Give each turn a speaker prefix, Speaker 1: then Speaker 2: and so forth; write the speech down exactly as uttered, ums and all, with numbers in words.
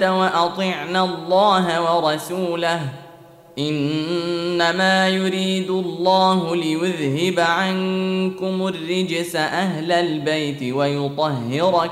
Speaker 1: الصلاة وأطعنا الله ورسوله إنما يريد الله ليذهب عنكم الرجس أهل البيت ويطهركم